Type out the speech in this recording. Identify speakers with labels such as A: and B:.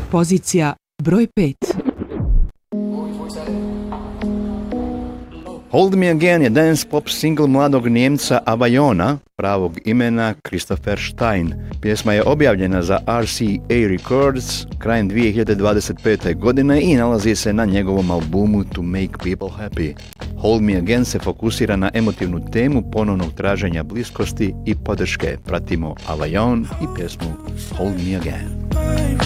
A: Pozicija broj 5.
B: Hold Me Again je dance pop single mladog Njemca Avajona, pravog imena Christopher Stein. Pjesma je objavljena za RCA Records krajem 2025. godine i nalazi se na njegovom albumu To Make People Happy. Hold Me Again se fokusira na emotivnu temu ponovnog traženja bliskosti i podrške. Pratimo Avajon i pjesmu Hold Me Again.